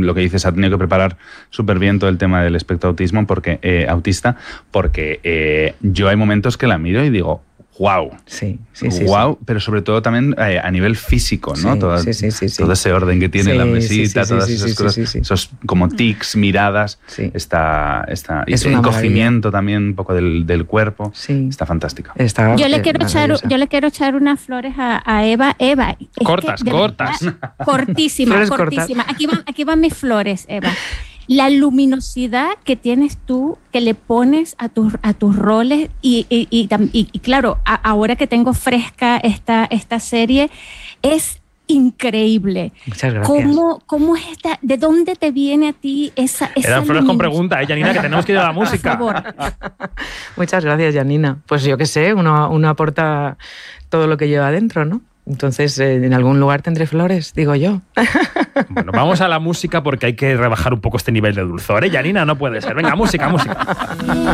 lo que dices, ha tenido que preparar súper bien todo el tema del espectro autista, porque yo hay momentos que la miro y digo, wow. Sí. Pero sobre todo también a nivel físico, ¿no? Sí, todo ese orden que tiene la mesita, todas esas cosas, esos como tics, miradas, y el encogimiento también un poco del cuerpo, está fantástico. Yo le quiero echar unas flores a Eva. Eva, cortas. Cortísimas. Aquí van mis flores, Eva. La luminosidad que tienes tú, que le pones a tus roles y claro, ahora que tengo fresca esta serie, es increíble. Muchas gracias. ¿Cómo es esta? ¿De dónde te viene a ti esa Eran flores con pregunta, Janina, que tenemos que ir a la música. Por favor. Muchas gracias, Janina. Pues yo qué sé, uno aporta todo lo que lleva adentro, ¿no? Entonces, en algún lugar tendré flores, digo yo. Bueno, vamos a la música porque hay que rebajar un poco este nivel de dulzor, ¿eh? Janina, no puede ser. Venga, música.